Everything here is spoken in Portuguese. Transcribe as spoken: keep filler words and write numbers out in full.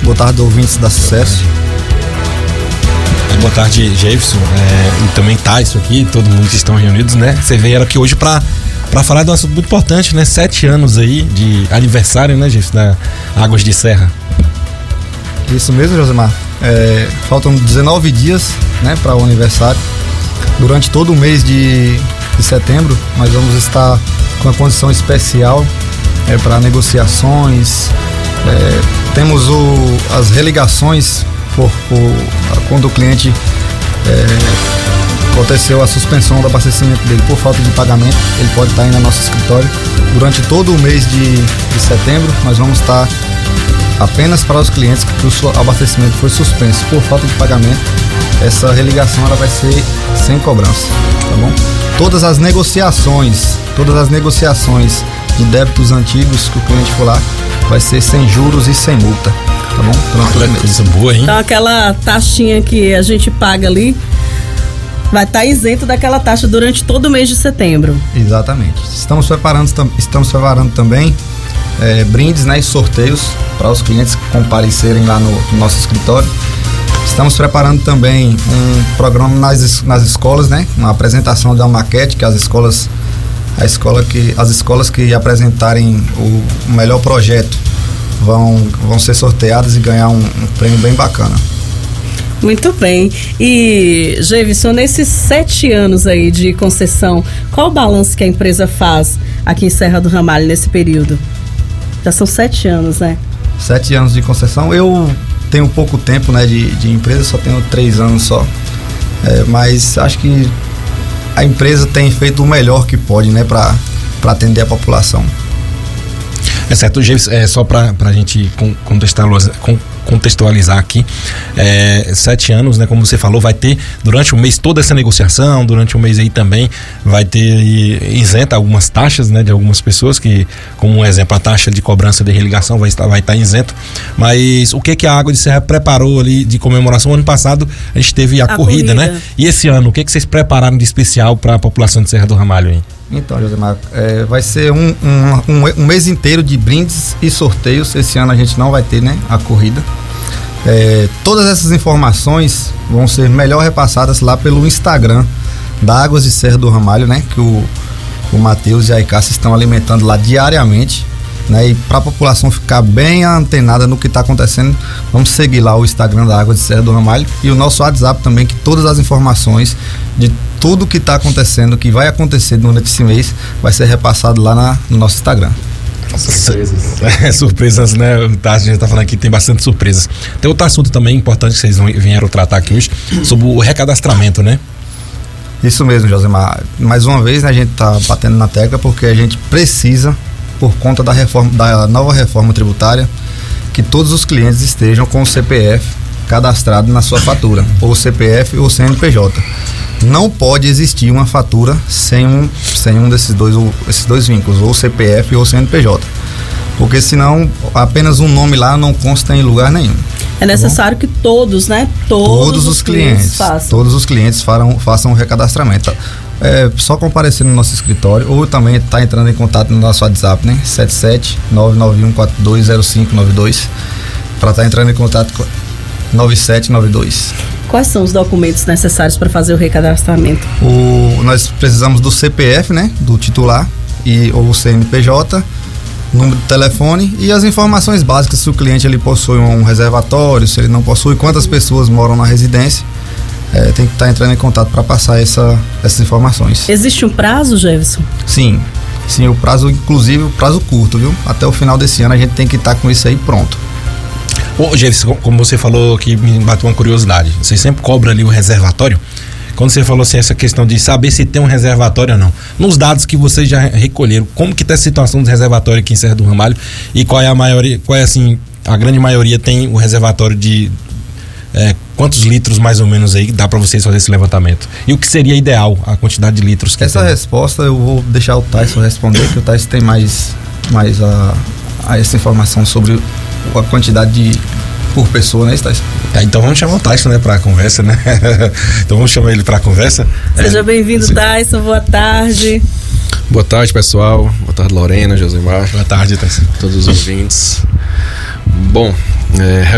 Boa tarde, ouvintes da Sucesso. Boa tarde, Jefferson, é, e também Tyson aqui, todo mundo que estão reunidos, né? Você veio aqui hoje para para falar de um assunto muito importante, né? Sete anos aí de aniversário, né, Jefferson, da Águas de Serra. Isso mesmo, Josemar. É, faltam dezenove dias, né, para o aniversário. Durante todo o mês de, de setembro, nós vamos estar com uma condição especial é, para negociações. É, temos o, as religações por, por, quando o cliente é, aconteceu a suspensão do abastecimento dele por falta de pagamento. Ele pode estar aí no nosso escritório. Durante todo o mês de, de setembro, nós vamos estar apenas para os clientes que o abastecimento foi suspenso por falta de pagamento. Essa religação ela vai ser sem cobrança, tá bom? Todas as negociações, todas as negociações de débitos antigos que o cliente for lá, vai ser sem juros e sem multa, tá bom? Pronto, ah, coisa boa, hein? Então aquela taxinha que a gente paga ali vai estar isento daquela taxa durante todo o mês de setembro. Exatamente. Estamos preparando, estamos preparando também é, brindes, né, e sorteios para os clientes comparecerem lá no, no nosso escritório. Estamos preparando também um programa nas, nas escolas, né? Uma apresentação de uma maquete que as escolas, a escola que, as escolas que apresentarem o, o melhor projeto vão, vão ser sorteadas e ganhar um, um prêmio bem bacana. Muito bem. E, Jefferson, nesses sete anos aí de concessão, qual o balanço que a empresa faz aqui em Serra do Ramalho nesse período? Já são sete anos, né? Sete anos de concessão. Eu tenho pouco tempo, né, de, de empresa, só tenho três anos só. É, mas acho que a empresa tem feito o melhor que pode, né, para para atender a população. É certo, Jefferson, é só para a gente contextualizar, contextualizar aqui, é, sete anos, né, como você falou, vai ter durante o mês toda essa negociação, durante o mês aí também vai ter isenta algumas taxas, né, de algumas pessoas que, como um exemplo, a taxa de cobrança de religação vai estar, vai estar isento, mas o que que a Água de Serra preparou ali de comemoração? Ano passado a gente teve a, a corrida, corrida, né? E esse ano, o que que vocês prepararam de especial para a população de Serra do Ramalho aí? Então, Josemar, é, vai ser um, um, um, um mês inteiro de brindes e sorteios. Esse ano a gente não vai ter, né, a corrida. É, todas essas informações vão ser melhor repassadas lá pelo Instagram da Águas de Serra do Ramalho, né, que o, o Matheus e a Icácia estão alimentando lá diariamente, né, e para a população ficar bem antenada no que está acontecendo, vamos seguir lá o Instagram da Águas de Serra do Ramalho e o nosso WhatsApp também, que todas as informações de tudo que está acontecendo, que vai acontecer durante esse mês, vai ser repassado lá na, no nosso Instagram. Surpresas. É, surpresas, né? A gente tá falando aqui, tem bastante surpresas. Tem outro assunto também importante que vocês vieram tratar aqui hoje, sobre o recadastramento, né? Isso mesmo, Josemar. Mais uma vez, né, a gente tá batendo na tecla porque a gente precisa, por conta da reforma, da nova reforma tributária, que todos os clientes estejam com o C P F cadastrado na sua fatura, ou C P F ou C N P J. Não pode existir uma fatura sem um, sem um desses dois, esses dois vínculos, ou C P F ou C N P J, porque senão apenas um nome lá não consta em lugar nenhum. É necessário tá que todos, né? Todos, todos os, os clientes, clientes façam. Todos os clientes façam, façam o recadastramento. É só comparecer no nosso escritório ou também estar tá entrando em contato no nosso WhatsApp, né? sete sete nove nove um quatro dois zero cinco nove dois para estar tá entrando em contato com nove sete nove dois. Quais são os documentos necessários para fazer o recadastramento? O, nós precisamos do C P F, né, do titular, e, ou C N P J, número de telefone e as informações básicas, se o cliente ele possui um reservatório, se ele não possui, quantas pessoas moram na residência. É, tem que estar tá entrando em contato para passar essa, essas informações. Existe um prazo, Jefferson? Sim, sim, o prazo, inclusive o prazo curto, viu? Até o final desse ano a gente tem que estar tá com isso aí pronto. Ô, Jefferson, como você falou que me bateu uma curiosidade, você sempre cobra ali o reservatório? Quando você falou assim, essa questão de saber se tem um reservatório ou não, nos dados que vocês já recolheram, como que está a situação do reservatório aqui em Serra do Ramalho e qual é a maioria, qual é assim, a grande maioria tem o reservatório de é, quantos litros mais ou menos aí dá para vocês fazer esse levantamento? E o que seria ideal, a quantidade de litros que essa tem? Resposta eu vou deixar o Tyson responder, que o Tyson tem mais, mais a, a essa informação sobre a quantidade de, por pessoa, né, Tyson? É, então vamos chamar o Tyson, né, pra conversa, né? Então vamos chamar ele pra conversa. Seja é, bem-vindo, sim. Tyson, boa tarde. Boa tarde, pessoal. Boa tarde, Lorena, Josemar. Boa tarde, Tyson. Todos os ouvintes. Bom, é,